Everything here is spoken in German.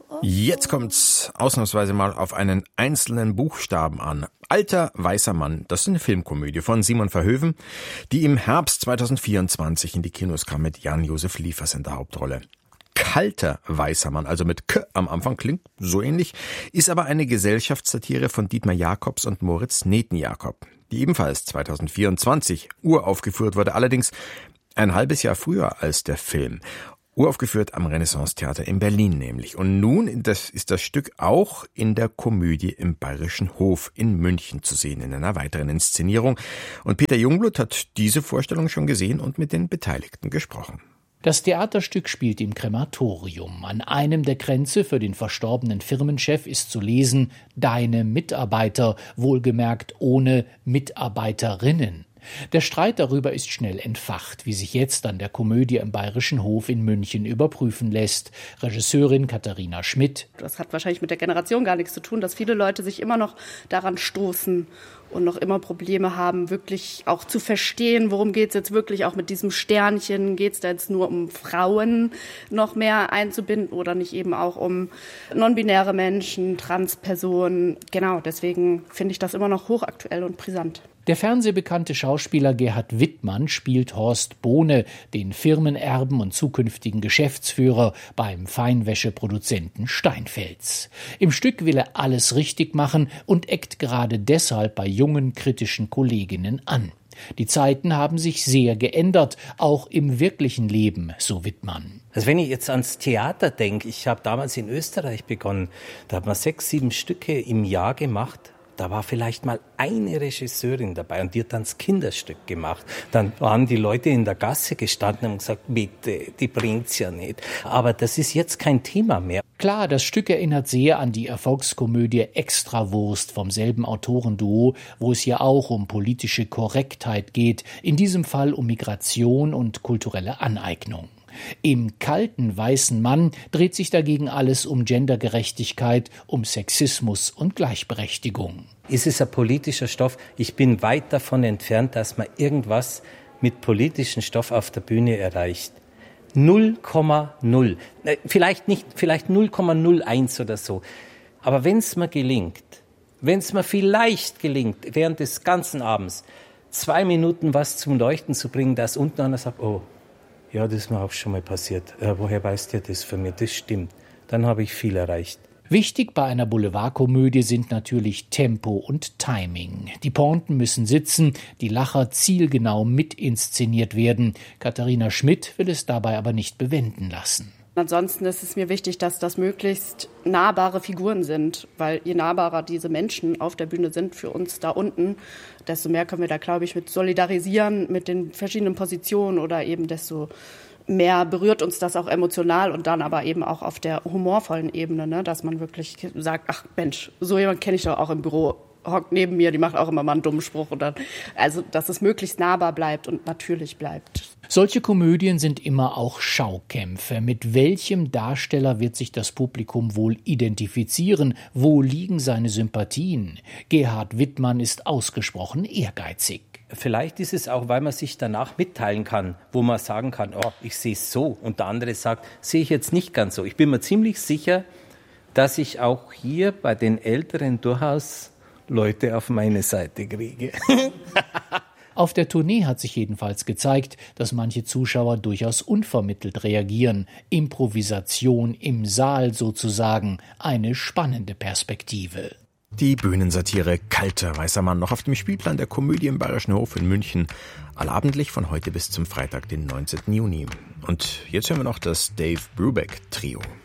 Jetzt kommt's ausnahmsweise mal auf einen einzelnen Buchstaben an. Alter, weißer Mann, das ist eine Filmkomödie von Simon Verhoeven, die im Herbst 2024 in die Kinos kam mit Jan-Josef Liefers in der Hauptrolle. Kalter, weißer Mann, also mit K am Anfang, klingt so ähnlich, ist aber eine Gesellschaftssatire von Dietmar Jacobs und Moritz Neten-Jakob, die ebenfalls 2024 uraufgeführt wurde, allerdings ein halbes Jahr früher als der Film. Uraufgeführt am Renaissance-Theater in Berlin nämlich. Und nun ist das Stück auch in der Komödie im Bayerischen Hof in München zu sehen, in einer weiteren Inszenierung. Und Peter Jungblut hat diese Vorstellung schon gesehen und mit den Beteiligten gesprochen. Das Theaterstück spielt im Krematorium. An einem der Kränze für den verstorbenen Firmenchef ist zu lesen: Deine Mitarbeiter, wohlgemerkt ohne Mitarbeiterinnen. Der Streit darüber ist schnell entfacht, wie sich jetzt an der Komödie im Bayerischen Hof in München überprüfen lässt. Regisseurin Katharina Schmidt. Das hat wahrscheinlich mit der Generation gar nichts zu tun, dass viele Leute sich immer noch daran stoßen und noch immer Probleme haben, wirklich auch zu verstehen, worum geht es jetzt wirklich auch mit diesem Sternchen. Geht es da jetzt nur um Frauen noch mehr einzubinden oder nicht eben auch um non-binäre Menschen, Transpersonen? Genau, deswegen finde ich das immer noch hochaktuell und brisant. Der fernsehbekannte Schauspieler Gerhard Wittmann spielt Horst Bohne, den Firmenerben und zukünftigen Geschäftsführer beim Feinwäscheproduzenten Steinfels. Im Stück will er alles richtig machen und eckt gerade deshalb bei jungen, kritischen Kolleginnen an. Die Zeiten haben sich sehr geändert, auch im wirklichen Leben, so Wittmann. Also wenn ich jetzt ans Theater denke, ich habe damals in Österreich begonnen, da hat man 6, 7 Stücke im Jahr gemacht. Da war vielleicht mal eine Regisseurin dabei und die hat dann das Kinderstück gemacht. Dann waren die Leute in der Gasse gestanden und haben gesagt, bitte, die bringt's ja nicht. Aber das ist jetzt kein Thema mehr. Klar, das Stück erinnert sehr an die Erfolgskomödie Extrawurst vom selben Autorenduo, wo es ja auch um politische Korrektheit geht, in diesem Fall um Migration und kulturelle Aneignung. Im kalten weißen Mann dreht sich dagegen alles um Gendergerechtigkeit, um Sexismus und Gleichberechtigung. Ist es ein politischer Stoff? Ich bin weit davon entfernt, dass man irgendwas mit politischem Stoff auf der Bühne erreicht. 0,0. Vielleicht 0,01 oder so. Aber wenn es mir gelingt, wenn es mir vielleicht gelingt, während des ganzen Abends 2 Minuten was zum Leuchten zu bringen, dass unten einer sagt, oh, ja, das ist mir auch schon mal passiert. Woher weißt du das von mir? Das stimmt. Dann habe ich viel erreicht. Wichtig bei einer Boulevardkomödie sind natürlich Tempo und Timing. Die Pointen müssen sitzen, die Lacher zielgenau mitinszeniert werden. Katharina Schmidt will es dabei aber nicht bewenden lassen. Ansonsten ist es mir wichtig, dass das möglichst nahbare Figuren sind, weil je nahbarer diese Menschen auf der Bühne sind für uns da unten, desto mehr können wir da, glaube ich, mit solidarisieren, mit den verschiedenen Positionen oder eben desto mehr berührt uns das auch emotional und dann aber eben auch auf der humorvollen Ebene, ne, dass man wirklich sagt, ach Mensch, so jemand kenne ich doch auch im Büro, hockt neben mir, die macht auch immer mal einen dummen Spruch. Also, dass es möglichst nahbar bleibt und natürlich bleibt. Solche Komödien sind immer auch Schaukämpfe. Mit welchem Darsteller wird sich das Publikum wohl identifizieren? Wo liegen seine Sympathien? Gerhard Wittmann ist ausgesprochen ehrgeizig. Vielleicht ist es auch, weil man sich danach mitteilen kann, wo man sagen kann, oh, ich sehe es so. Und der andere sagt, sehe ich jetzt nicht ganz so. Ich bin mir ziemlich sicher, dass ich auch hier bei den Älteren durchaus Leute auf meine Seite kriege. Auf der Tournee hat sich jedenfalls gezeigt, dass manche Zuschauer durchaus unvermittelt reagieren. Improvisation im Saal sozusagen, eine spannende Perspektive. Die Bühnensatire Kalter weißer Mann noch auf dem Spielplan der Komödie im Bayerischen Hof in München. Allabendlich von heute bis zum Freitag, den 19. Juni. Und jetzt hören wir noch das Dave Brubeck Trio.